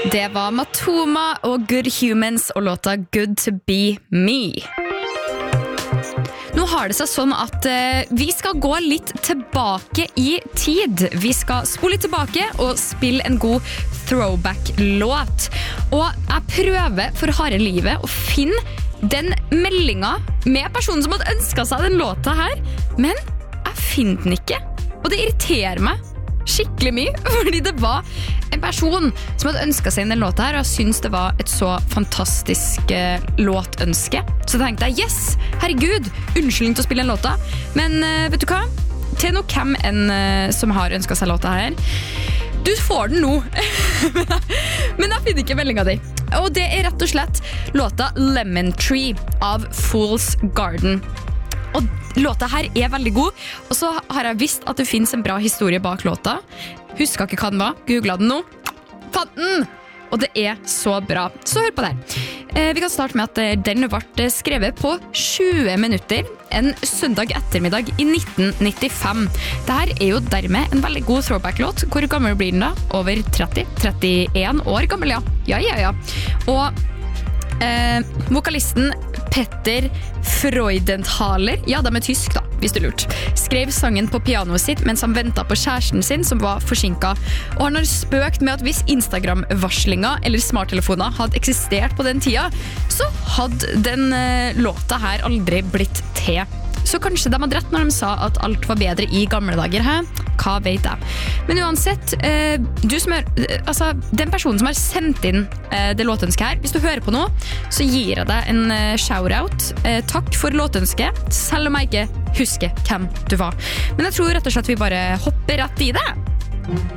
Det var Matoma og Good Humans og låta Good to be me. Nå har det seg sånn at vi skal gå litt tilbake i tid. Vi skal spole litt tilbake og spille en god throwback-låt. Og jeg prøver for harde livet å finne den meldingen med personen som hadde ønsket seg den låta her, men jeg finner den ikke. Og det irriterer meg skikkelig mye, fordi det var en person som hadde ønsket seg den låta her, og jeg synes det var et så fantastisk låtønske. Så tenkte jeg, yes, herregud, unnskyldning til å spille en låta. Men vet du hva? Til noe hvem enn som har ønsket seg låta her. Du får den nå, men jeg finner ikke meldingen din. Og det er rett og slett låta Lemon Tree av Fool's Garden. Og låta her er veldig god, og så har jeg visst at det finnes en bra historie bak låta. Husker ikke hva den var, googlet den nå. Fant den! Og det er så bra. Så hør på det her. Vi kan starte med at den ble skrevet på 20 minutter en søndag ettermiddag i 1995. Dette er jo dermed en veldig god throwback-låt. Hvor gammel blir den da? Over 30? 31 år gammel, ja. Ja. Og vokalisten Petter Freudenthaler, ja, de er tysk da, hvis du lurt, skrev sangen på pianoet sitt mens han ventet på kjæresten sin som var forsinket. Og han har spøkt med at hvis Instagram-varslinger eller smarttelefoner hadde eksistert på den tida, så hadde den låta her aldri blitt til. Så kanskje de hadde rett når de sa at alt var bedre i gamle dager, hæ? Hva vet jeg? Men uansett, den personen som har sendt inn det låtønsket her, hvis du hører på nå, så gir jeg deg en shout-out. Takk for låtønsket, selv om jeg ikke husker hvem du var. Men jeg tror rett og slett vi bare hopper rett i det.